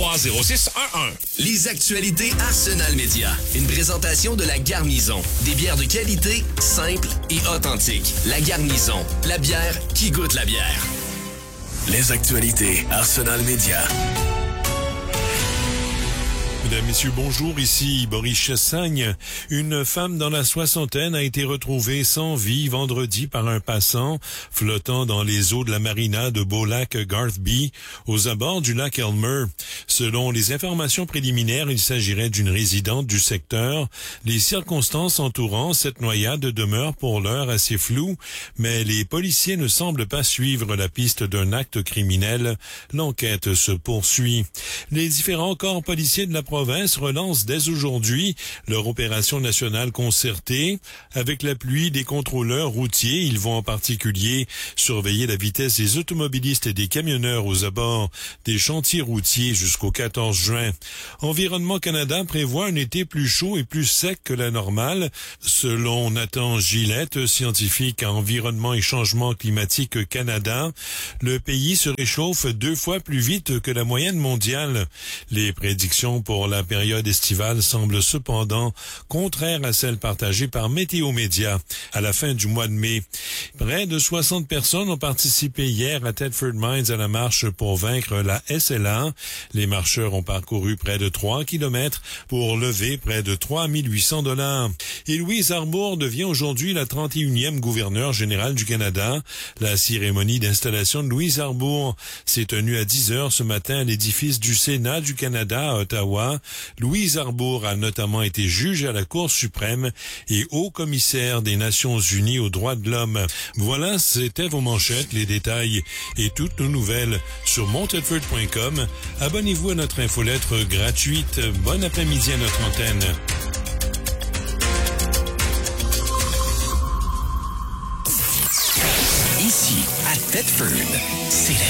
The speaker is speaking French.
603-0611. Les actualités Arsenal Média. Une présentation de La Garnison. Des bières de qualité, simples et authentiques. La Garnison. La bière qui goûte la bière. Les actualités Arsenal Média. Mesdames, Messieurs, bonjour, ici Boris Chassagne. Une femme dans la soixantaine a été retrouvée sans vie vendredi par un passant flottant dans les eaux de la marina de Beaulac-Garthby, aux abords du lac Elmer. Selon les informations préliminaires, il s'agirait d'une résidente du secteur. Les circonstances entourant cette noyade demeurent pour l'heure assez floues, mais les policiers ne semblent pas suivre la piste d'un acte criminel. L'enquête se poursuit. Les différents corps policiers de la province relancent dès aujourd'hui leur opération nationale concertée. Avec l'appui des contrôleurs routiers, ils vont en particulier surveiller la vitesse des automobilistes et des camionneurs aux abords des chantiers routiers jusqu'au 14 juin. Environnement Canada prévoit un été plus chaud et plus sec que la normale. Selon Nathan Gillette, scientifique à Environnement et Changement climatique Canada, le pays se réchauffe 2 fois plus vite que la moyenne mondiale. Les prédictions pour la période estivale semble cependant contraire à celle partagée par Météo Média à la fin du mois de mai. Près de 60 personnes ont participé hier à Thetford Mines à la marche pour vaincre la SLA. Les marcheurs ont parcouru près de 3 kilomètres pour lever près de 3 800 $. Et Louise Arbour devient aujourd'hui la 31e gouverneure générale du Canada. La cérémonie d'installation de Louise Arbour s'est tenue à 10h ce matin à l'édifice du Sénat du Canada à Ottawa. Louise Arbour a notamment été juge à la Cour suprême et haut-commissaire des Nations unies aux droits de l'homme. Voilà, c'était vos manchettes, les détails et toutes nos nouvelles sur montedford.com. Abonnez-vous à notre infolettre gratuite. Bon après-midi à notre antenne. Ici, à Thetford, c'est la